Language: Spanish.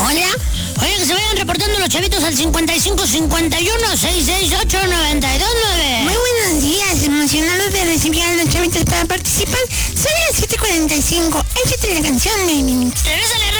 Hola. Oye, que se vayan reportando los chavitos al 55 51 668 929. Muy buenos días, emocionados de recibir a los chavitos para participar. Son las 7:45. Échate la canción, mi niño. ¡Regrésale!